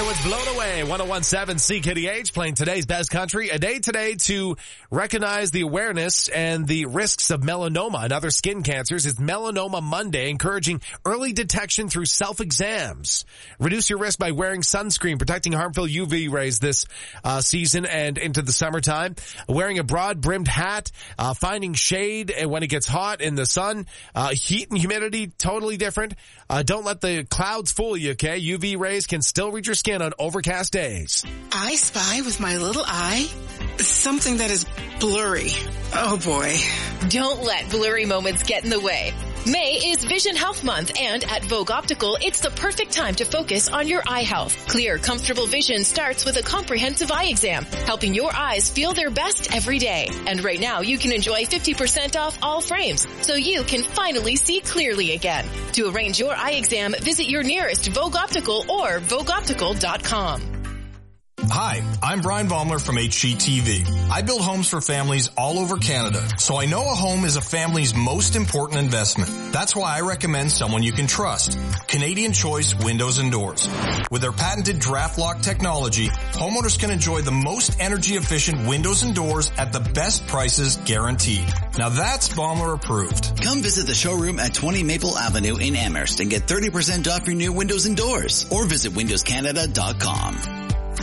Weather with Blown Away, 101.7 CKDH, playing today's best country. A day today to recognize the awareness and the risks of melanoma and other skin cancers. It's Melanoma Monday, encouraging early detection through self-exams. Reduce your risk by wearing sunscreen, protecting harmful UV rays this season and into the summertime. Wearing a broad-brimmed hat, finding shade when it gets hot in the sun. Heat and humidity, totally different. Don't let the clouds fool you, okay? UV rays can still reach your skin on overcast days. I spy with my little eye something that is blurry. Oh boy. Don't let blurry moments get in the way. May is Vision Health Month, and at Vogue Optical, it's the perfect time to focus on your eye health. Clear, comfortable vision starts with a comprehensive eye exam, helping your eyes feel their best every day. And right now, you can enjoy 50% off all frames, so you can finally see clearly again. To arrange your eye exam, visit your nearest Vogue Optical or VogueOptical.com. Hi, I'm Brian Baumler from HGTV. I build homes for families all over Canada, so I know a home is a family's most important investment. That's why I recommend someone you can trust. Canadian Choice Windows and Doors. With their patented draft lock technology, homeowners can enjoy the most energy efficient windows and doors at the best prices guaranteed. Now that's Baumler approved. Come visit the showroom at 20 Maple Avenue in Amherst and get 30% off your new windows and doors, or visit windowscanada.com.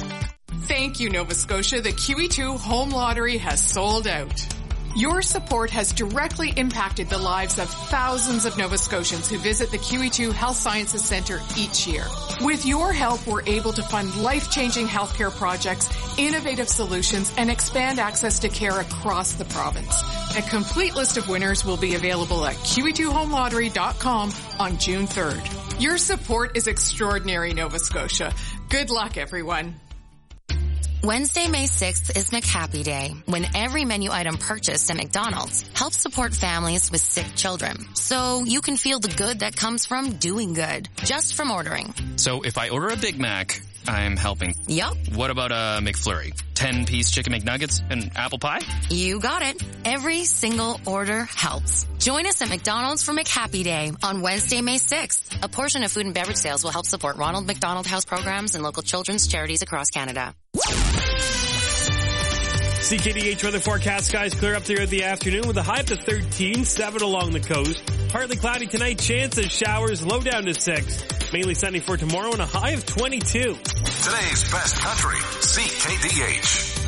Thank you, Nova Scotia. The QE2 Home Lottery has sold out. Your support has directly impacted the lives of thousands of Nova Scotians who visit the QE2 Health Sciences Centre each year. With your help, we're able to fund life-changing healthcare projects, innovative solutions, and expand access to care across the province. A complete list of winners will be available at QE2HomeLottery.com on June 3rd. Your support is extraordinary, Nova Scotia. Good luck, everyone. Wednesday, May 6th is McHappy Day, when every menu item purchased at McDonald's helps support families with sick children. So you can feel the good that comes from doing good, just from ordering. So if I order a Big Mac, I'm helping. Yup. What about a McFlurry? 10-piece chicken McNuggets and apple pie? You got it. Every single order helps. Join us at McDonald's for McHappy Day on Wednesday, May 6th. A portion of food and beverage sales will help support Ronald McDonald House programs and local children's charities across Canada. CKDH weather forecast. Skies clear up throughout the afternoon with a high up to 13, 7 along the coast. Partly cloudy tonight, chance of showers, low down to 6. Mainly sunny for tomorrow and a high of 22. Today's best country, CKDH.